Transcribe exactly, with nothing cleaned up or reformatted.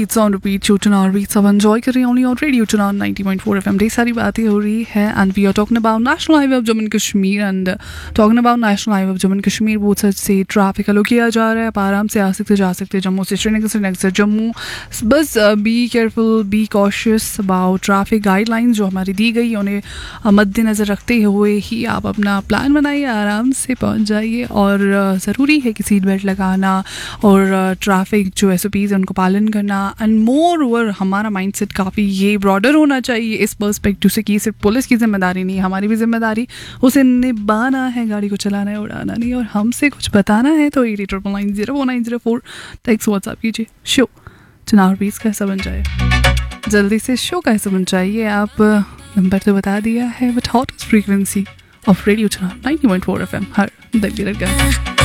Beats on repeat show चुनाव beats अब enjoy कर रही हैं ओनली ऑन रेडियो चुनाव नाइंटी पॉइंट फोर एफएम। ढेर सारी बातें हो रही है and we are talking about national highway of Jammu and Kashmir and talking about national highway of Jammu and Kashmir बहुत साइड से ट्रैफिक अलो किया जा रहा है। आप आराम से आ सकते जा सकते जम्मू से श्रीनगर, श्रीनगर से जम्मू। बस be careful, be cautious about traffic guidelines जो हमारी दी गई उन्हें मद्देनज़र रखते हुए ही आप अपना प्लान बनाइए, आराम से पहुँच जाइए। और ज़रूरी है कि सीट बेल्ट लगाना और ट्रैफिक जो एस ओ पीज़ है उनको पालन करना एंड मोर ओवर हमारा माइंडसेट काफ़ी ये ब्रॉडर होना चाहिए इस पर्सपेक्टिव से कि सिर्फ पुलिस की जिम्मेदारी नहीं है, हमारी भी जिम्मेदारी उसे निभाना है, गाड़ी को चलाना है, उड़ाना नहीं। और हमसे कुछ बताना है तो eight triple nine zero four nine zero four text WhatsApp कीजिए। शो चुनाव बीस कैसा बन जाए, जल्दी से शो कैसे बन जाइए। आप नंबर तो बता दिया है but hot frequency of radio चुनाव नाइंटी पॉइंट फोर एफएम हर दिल की धड़कन।